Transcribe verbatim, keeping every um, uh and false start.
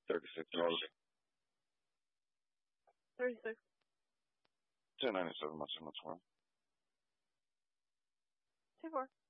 Thirty-six dollars. Thirty-six. Ten ninety-seven. Much, much more. Two four.